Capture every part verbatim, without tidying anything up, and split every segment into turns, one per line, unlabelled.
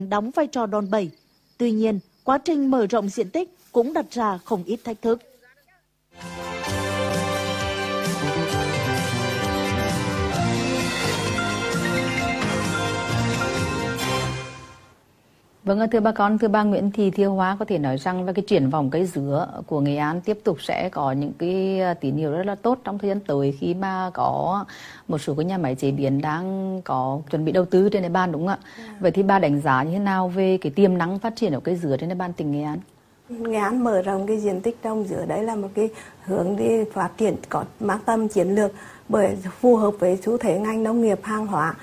đóng vai trò đòn bẩy. Tuy nhiên, quá trình mở rộng diện tích cũng đặt ra không ít thách thức.
Vâng, thưa bà con, thưa bà Nguyễn Thị Thiêu Hoa, có thể nói rằng là cái triển vọng cây dứa của Nghệ An tiếp tục sẽ có những cái tín hiệu rất là tốt trong thời gian tới khi mà có một số cái nhà máy chế biến đang có chuẩn bị đầu tư trên địa bàn, đúng không ạ? À. Vậy thì bà đánh giá như thế nào về cái tiềm năng phát triển của cây dứa trên địa bàn tỉnh Nghệ An?
Nghệ An mở rộng cái diện tích trồng dứa đấy là một cái hướng đi phát triển có mang tầm chiến lược, bởi phù hợp với xu thế ngành nông nghiệp hàng hóa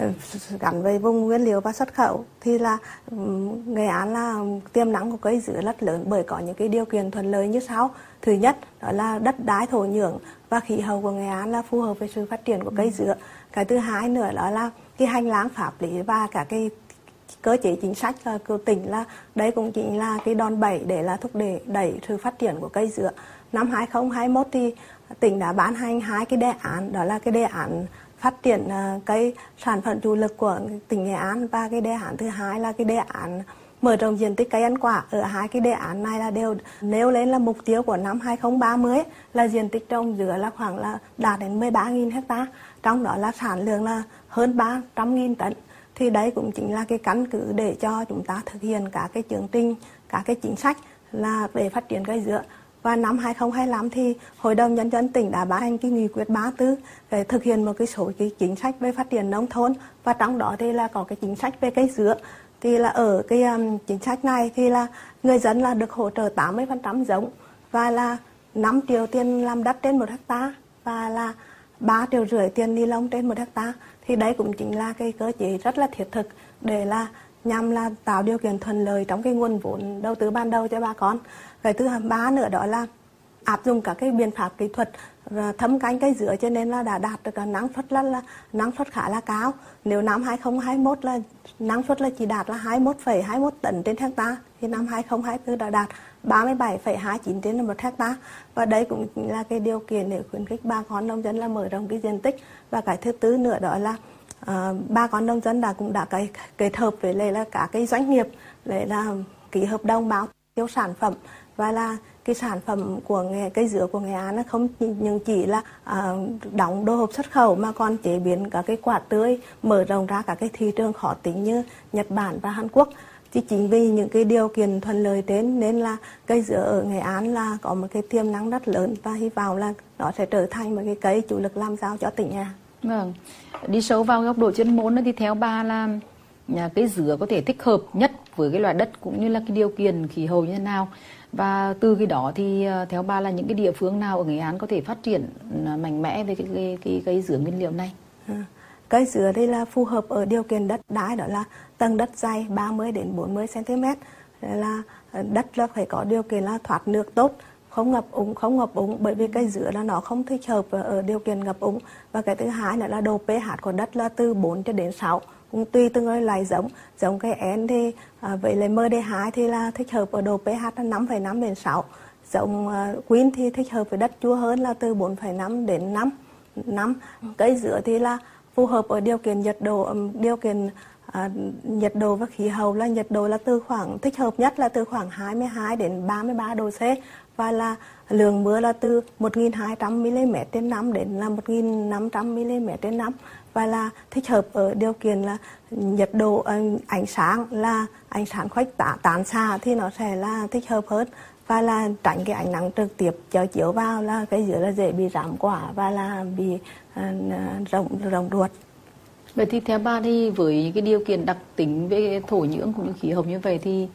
gắn với vùng nguyên liệu và xuất khẩu. Thì là Nghệ An là tiềm năng của cây dứa rất lớn, bởi có những cái điều kiện thuận lợi như sau. Thứ nhất đó là đất đai thổ nhưỡng và khí hậu của Nghệ An là phù hợp với sự phát triển của cây dứa. Cái thứ hai nữa đó là cái hành lang pháp lý và cả cái cơ chế chính sách của tỉnh, là đấy cũng chính là cái đòn bẩy để là thúc đẩy đẩy sự phát triển của cây dứa. Năm hai không hai mốt thì tỉnh đã ban hành hai cái đề án, đó là cái đề án phát triển cây sản phẩm chủ lực của tỉnh Nghệ An, và cái đề án thứ hai là cái đề án mở rộng diện tích cây ăn quả. Ở hai cái đề án này là đều nêu lên là mục tiêu của năm hai không ba mươi là diện tích trồng dứa là khoảng là đạt đến mười ba nghìn hectare, trong đó là sản lượng là hơn ba trăm nghìn tấn. Thì đấy cũng chính là cái căn cứ để cho chúng ta thực hiện cả cái chương trình, cả cái chính sách là để phát triển cây dứa. Và năm hai không hai lăm thì Hội đồng Nhân dân tỉnh đã ban hành cái nghị quyết ba mươi tư để thực hiện một cái số cái chính sách về phát triển nông thôn, và trong đó thì là có cái chính sách về cây dứa. Thì là ở cái um, chính sách này thì là người dân là được hỗ trợ tám mươi phần trăm giống, và là năm triệu tiền làm đất trên một hectare, và là ba triệu rưỡi tiền ni lông trên một hectare. Thì đấy cũng chính là cái cơ chế rất là thiết thực để là nhằm là tạo điều kiện thuận lợi trong cái nguồn vốn đầu tư ban đầu cho bà con. Cái thứ ba nữa đó là áp dụng các cái biện pháp kỹ thuật thâm canh cây dứa, cho nên là đã đạt được năng suất là, là năng suất khá là cao. Nếu năm hai không hai mốt là năng suất là chỉ đạt là hai mươi mốt phẩy hai mươi mốt tấn trên hectare, thì năm hai không hai tư đã đạt ba mươi bảy phẩy hai mươi chín trên một hectare. Và đấy cũng là cái điều kiện để khuyến khích bà con nông dân là mở rộng cái diện tích. Và cái thứ tư nữa đó là uh, bà con nông dân đã cũng đã cái kết hợp với lại là cả cái doanh nghiệp để là ký hợp đồng báo tiêu sản phẩm, và là cái sản phẩm của nghề cây dứa của Nghệ An nó không những chỉ là uh, đóng đồ hộp xuất khẩu, mà còn chế biến cả cái quả tươi, mở rộng ra cả cái thị trường khó tính như Nhật Bản và Hàn Quốc. Thì chính vì những cái điều kiện thuận lợi đến nên là cây dứa ở Nghệ An là có một cái tiềm năng rất lớn, và hy vọng là nó sẽ trở thành một cái cây chủ lực làm giàu cho tỉnh nhà.
Vâng. Đi sâu vào góc độ chuyên môn thì theo bà là nhà cây dứa có thể thích hợp nhất với cái loại đất cũng như là cái điều kiện khí hậu như thế nào? Và từ cái đó thì theo bà là những cái địa phương nào ở Nghệ An có thể phát triển mạnh mẽ về cái cái cái cây dứa nguyên liệu này?
À, cây dứa đây là phù hợp ở điều kiện đất đai, đó là tầng đất dày ba mươi đến bốn mươi xăng ti mét, là đất là phải có điều kiện là thoát nước tốt, không ngập úng, không ngập úng, bởi vì cây dứa là nó không thích hợp ở điều kiện ngập úng. Và cái thứ hai nữa là độ pH của đất là từ bốn cho đến sáu, cũng tùy từng loại giống. Giống cây én thì à, với lại em đê hai thì là thích hợp ở độ pH là năm phẩy năm đến sáu. Giống uh, Queen thì thích hợp với đất chua hơn là từ bốn phẩy năm đến năm. năm. Cây dứa thì là phù hợp ở điều kiện nhiệt độ, điều kiện à, nhiệt độ và khí hậu là nhiệt độ là từ khoảng thích hợp nhất là từ khoảng hai mươi hai đến ba mươi ba độ C, và là lượng mưa là từ một nghìn hai trăm mi-li-mét trên năm đến là một nghìn năm trăm mi-li-mét trên năm, và là thích hợp ở điều kiện là nhiệt độ ánh sáng là ánh sáng khuếch tán, tán xạ thì nó sẽ là thích hợp hơn, và là tránh cái ánh nắng trực tiếp chiếu chiếu vào là cây dứa là dễ bị rám quả và là bị uh, rộng rộng ruột.
Vậy thì theo bà thì với cái điều kiện đặc tính về thổ nhưỡng cũng như khí hậu như vậy thì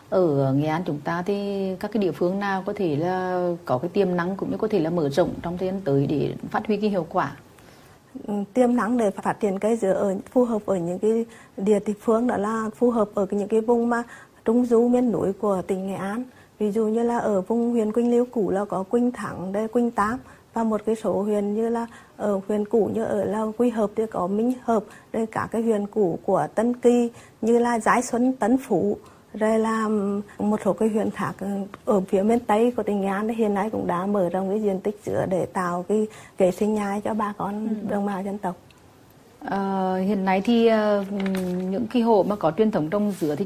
ở Nghệ An chúng ta thì các cái địa phương nào có thể là có cái tiềm năng cũng như có thể là mở rộng trong thời gian tới để phát huy cái hiệu quả?
Tiềm năng để phát triển cây dứa ở phù hợp ở những cái địa phương đó là phù hợp ở những cái vùng mà trung du miền núi của tỉnh Nghệ An. Ví dụ như là ở vùng huyện Quỳnh Lưu cũ là có Quỳnh Thắng, đây Quỳnh Tám, và một cái số huyện như là ở huyện cũ như ở là Quy Hợp thì có Minh Hợp, đây cả cái huyện cũ của Tân Kỳ như là Giái Xuân, Tân Phú, rồi là một số cái huyện khác ở phía miền Tây của tỉnh Nghệ An hiện nay cũng đã mở rộng cái diện tích dứa để tạo cái kế sinh nhai cho bà con đồng bào dân tộc.
Ờ, hiện nay thì uh, những cái hộ mà có truyền thống trồng dứa thì